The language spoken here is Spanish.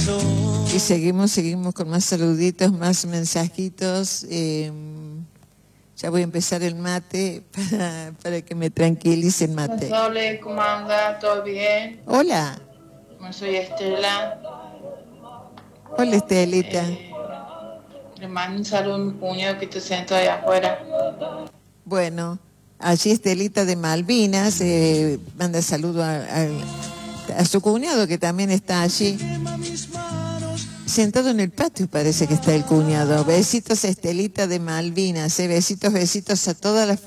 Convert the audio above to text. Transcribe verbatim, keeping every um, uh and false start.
Y seguimos, seguimos con más saluditos, más mensajitos. Eh, ya voy a empezar el mate para, para que me tranquilice el mate. Hola, ¿cómo anda? ¿Todo bien? Hola. Soy Estela. Hola, Estelita. Eh, le mando un saludo a mi cuñado que está sentado allá afuera. Bueno, allí Estelita de Malvinas eh, manda saludo a, a, a su cuñado que también está allí. Sentado en el patio parece que está el cuñado. Besitos a Estelita de Malvinas, eh, besitos, besitos a todas las